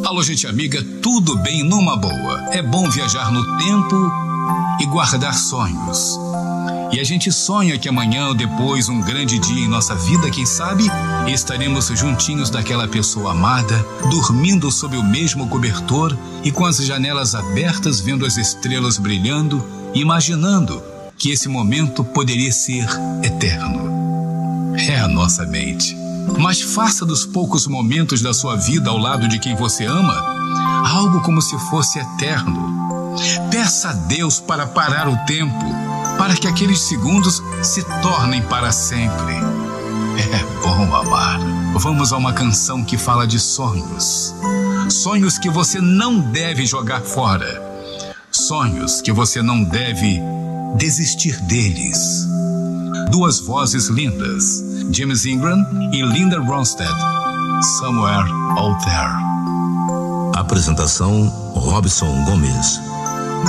Alô, gente amiga, tudo bem numa boa. É bom viajar no tempo e guardar sonhos. E a gente sonha que amanhã ou depois, um grande dia em nossa vida, quem sabe, estaremos juntinhos daquela pessoa amada, dormindo sob o mesmo cobertor e com as janelas abertas, vendo as estrelas brilhando, imaginando que esse momento poderia ser eterno. É a nossa mente. Mas faça dos poucos momentos da sua vida ao lado de quem você ama algo como se fosse eterno. Peça a Deus para parar o tempo, para que aqueles segundos se tornem para sempre. É bom amar. Vamos a uma canção que fala de sonhos. Sonhos que você não deve jogar fora. Sonhos que você não deve desistir deles. Duas vozes lindas, James Ingram e Linda Ronstadt, Somewhere Out There. Apresentação: Robson Gomes.